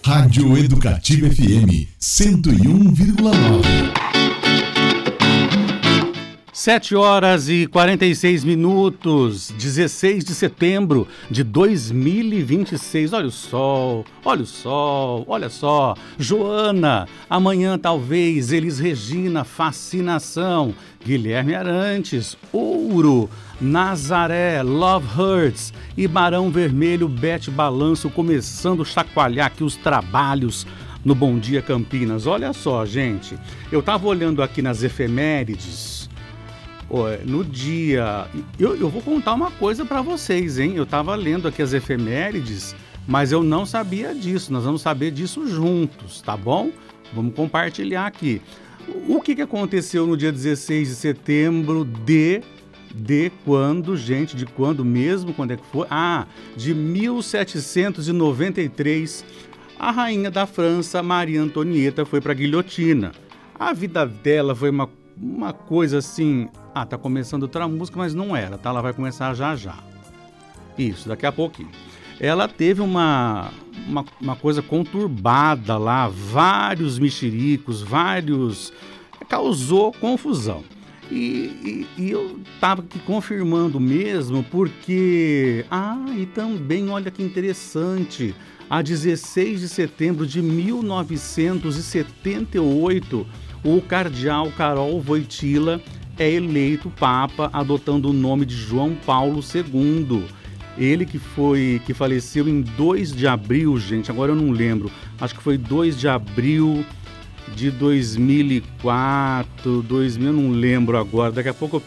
Rádio Educativa FM 101,9. 7h46, 16 de setembro de 2026. Olha o sol, olha o sol, olha só. Joana, amanhã talvez, Elis Regina, Fascinação, Guilherme Arantes, Ouro, Nazaré, Love Hurts e Barão Vermelho, Bete Balanço, começando a chacoalhar aqui os trabalhos no Bom Dia Campinas. Olha só, gente, eu estava olhando aqui nas efemérides. No dia... Eu vou contar uma coisa para vocês, hein? Eu estava lendo aqui as efemérides, mas eu não sabia disso. Nós vamos saber disso juntos, tá bom? Vamos compartilhar aqui. O que aconteceu no dia 16 de setembro de quando, gente? De quando mesmo? Quando é que foi? De 1793, a rainha da França, Maria Antonieta, foi para a guilhotina. A vida dela foi uma coisa assim... tá começando outra música, mas não era, tá? Ela vai começar já já. Isso, daqui a pouquinho. Ela teve uma coisa conturbada lá, vários mexericos, causou confusão. E eu tava aqui confirmando mesmo, porque... e também, olha que interessante, a 16 de setembro de 1978, o cardeal Karol Wojtyła é eleito Papa, adotando o nome de João Paulo II. Ele que faleceu em 2 de abril, gente, agora eu não lembro, acho que foi 2 de abril de 2004, eu não lembro agora, daqui a pouco eu